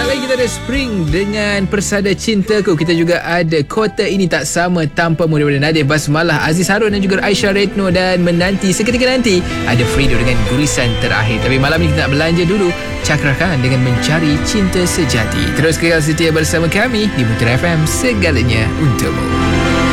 lagi kita ada Spring dengan Persada Cintaku. Kita juga ada Kota Ini Tak Sama tanpa daripada Nadif Basmalah, Aziz Harun dan juga Aisyah Retno. Dan menanti seketika nanti ada Frido dengan gurisan terakhir. Tapi malam ni kita nak belanja dulu cakrakan dengan Mencari Cinta Sejati. Terus kekal setia bersama kami di Mutiara FM, segalanya untukmu.